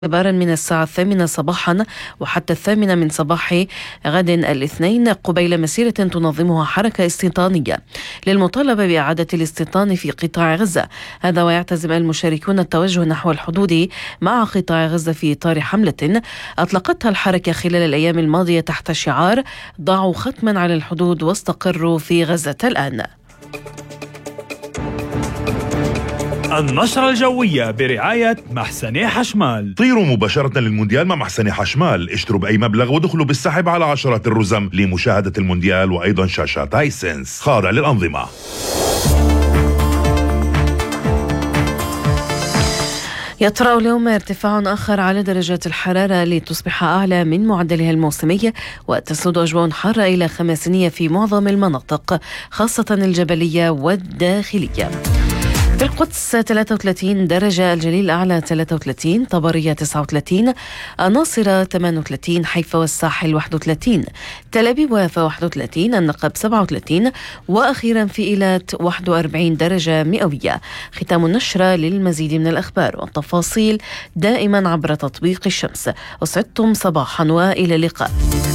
اعتبارا من الساعة 8 صباحا وحتى 8 من صباح غد الاثنين قبيل مسيرة تنظمها حركة استيطانية للمطالبة بإعادة الاستيطان في قطاع غزة. هذا ويعتزم المشاركون التوجه نحو الحدود مع قطاع غزة في إطار حملة أطلقتها الحركة خلال الأيام الماضية تحت شعار ضعوا ختما على الحدود واستقروا في غزة الآن. النشرة الجوية برعاية محسن حشمال. طيروا مباشرة للمونديال مع محسن حشمال، اشتروا بأي مبلغ ودخلوا بالسحب على عشرات الرزم لمشاهدة المونديال وأيضا شاشات هايسنس خاضع للأنظمة. يطرأ اليوم ارتفاع آخر على درجات الحرارة لتصبح أعلى من معدلها الموسمي، وتسود أجواء حارة إلى خماسينية في معظم المناطق خاصة الجبلية والداخلية. في القدس 33 درجة، الجليل الأعلى 33، طبرية 39، الناصرة 38، حيفا والساحل 31، تل أبيب ويافا 31، النقب 37، وأخيرا في إيلات 41 درجة مئوية. ختام النشرة. للمزيد من الأخبار والتفاصيل دائما عبر تطبيق الشمس. أسعدتم صباحا وإلى اللقاء.